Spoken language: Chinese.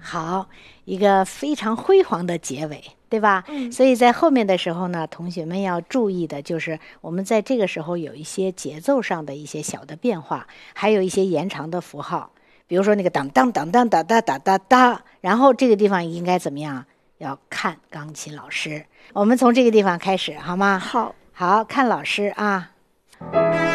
好，一个非常辉煌的结尾，对吧？所以在后面的时候呢，同学们要注意的就是我们在这个时候有一些节奏上的一些小的变化，还有一些延长的符号，比如说那个当当当当当当当当当，然后这个地方应该怎么样？要看钢琴老师。我们从这个地方开始，好吗？ 好， 好看老师啊。